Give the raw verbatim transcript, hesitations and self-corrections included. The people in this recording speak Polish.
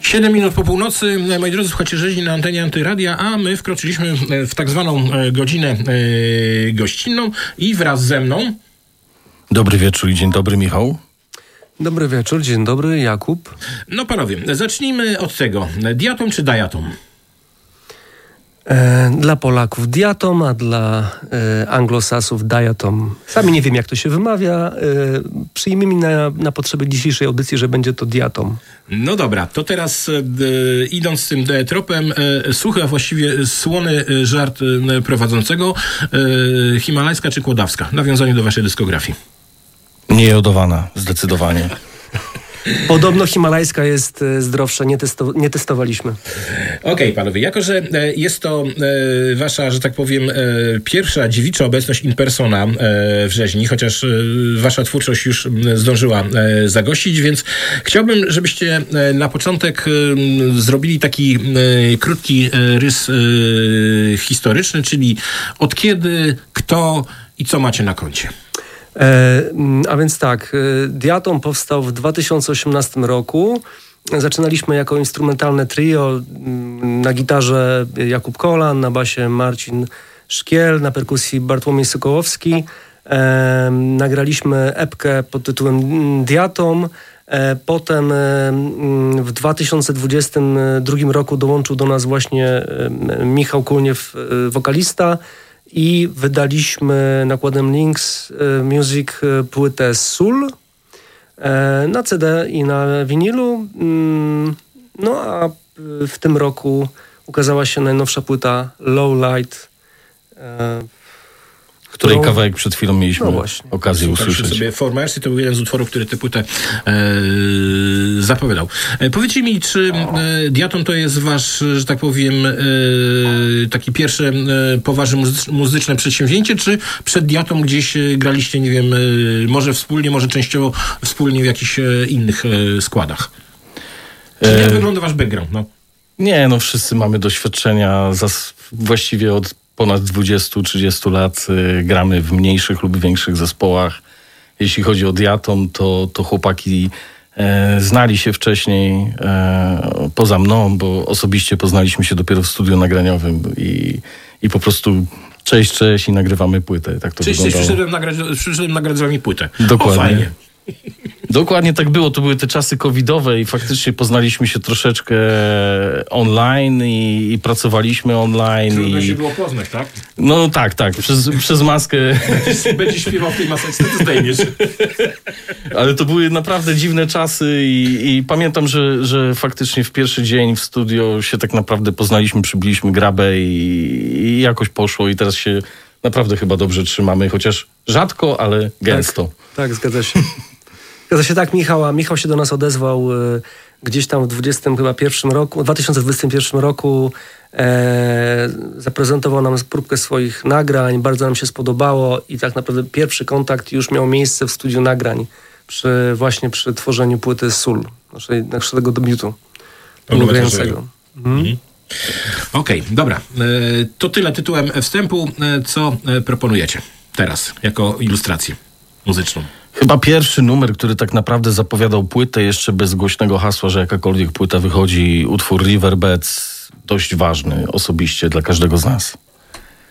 siedem minut po północy, moi drodzy, słuchacie rzezi na antenie Antyradia, a my wkroczyliśmy w tak zwaną godzinę gościnną i wraz ze mną... Dobry wieczór i dzień dobry, Michał. Dobry wieczór, dzień dobry, Jakub. No panowie, zacznijmy od tego. Diatom czy diatom? E, dla Polaków diatom, a dla e, anglosasów diatom. Sami nie wiem, jak to się wymawia. E, przyjmijmy na, na potrzeby dzisiejszej audycji, że będzie to diatom. No dobra, to teraz e, idąc tym e, tropem, e, suchy, a właściwie słony e, żart e, prowadzącego, e, himalajska czy kłodawska? Nawiązanie do waszej dyskografii. Niejodowana, zdecydowanie. Podobno himalajska jest zdrowsza, nie, testo, nie testowaliśmy. Okej, okay, panowie, jako że jest to e, wasza, że tak powiem, e, pierwsza dziewicza obecność in persona e, w rzeźni, chociaż e, wasza twórczość już zdążyła e, zagościć, więc chciałbym, żebyście e, na początek e, zrobili taki e, krótki e, rys e, historyczny, czyli od kiedy, kto i co macie na koncie. E, a więc tak, Diatom powstał w dwa tysiące osiemnastym roku. Zaczynaliśmy jako instrumentalne trio, na gitarze Jakub Kolan, na basie Marcin Szkiel, na perkusji Bartłomiej Sokołowski. E, nagraliśmy epkę pod tytułem Diatom. E, potem e, w dwa tysiące dwudziestym drugim roku dołączył do nas właśnie e, Michał Kulniew, e, wokalista. I wydaliśmy nakładem Links Music płytę Soul na C D i na winylu. No a w tym roku ukazała się najnowsza płyta Low Light, której kawałek przed chwilą mieliśmy no okazję usłyszeć. Sobie For Mercy to był jeden z utworów, który tę płytę e, zapowiadał. E, powiedzcie mi, czy e, Diatom to jest wasz, że tak powiem, e, taki pierwsze e, poważne muzy- muzyczne przedsięwzięcie, czy przed Diatom gdzieś e, graliście, nie wiem, e, może wspólnie, może częściowo wspólnie w jakichś e, innych e, składach? Czy jak e... wygląda wasz background? No? Nie, no wszyscy mamy doświadczenia zas- właściwie od ponad dwudziestu trzydziestu lat y, gramy w mniejszych lub większych zespołach. Jeśli chodzi o Diatom, to, to chłopaki e, znali się wcześniej e, poza mną, bo osobiście poznaliśmy się dopiero w studiu nagraniowym i, i po prostu cześć, cześć i nagrywamy płytę. Tak to cześć, wyglądało. Cześć, przyszedłem nagrać, przyszedłem nagrać z wami płytę. Dokładnie. O, fajnie. Dokładnie tak było. To były te czasy covidowe i faktycznie poznaliśmy się troszeczkę online i, i pracowaliśmy online. Trudno i... się było poznać, tak? No tak, tak. Przez, przez maskę. Będziesz śpiewał w tej maseczce, to zdejmiesz. Ale to były naprawdę dziwne czasy i, i pamiętam, że, że faktycznie w pierwszy dzień w studio się tak naprawdę poznaliśmy, przybiliśmy grabę i, i jakoś poszło i teraz się naprawdę chyba dobrze trzymamy, chociaż rzadko, ale gęsto. Tak, tak zgadza się. Zgadza się tak, Michał, a Michał się do nas odezwał y, gdzieś tam w dwudziestym chyba pierwszym roku, w dwa tysiące dwudziestym pierwszym roku e, zaprezentował nam próbkę swoich nagrań, bardzo nam się spodobało i tak naprawdę pierwszy kontakt już miał miejsce w studiu nagrań przy, właśnie przy tworzeniu płyty Soul, naszej, naszego debiutu pomagającego. Mhm. Mhm. Okej, okay, dobra. E, to tyle tytułem wstępu. E, co e, proponujecie teraz jako ilustrację muzyczną? Chyba pierwszy numer, który tak naprawdę zapowiadał płytę jeszcze bez głośnego hasła, że jakakolwiek płyta wychodzi, utwór Riverbeds, dość ważny osobiście dla każdego z nas.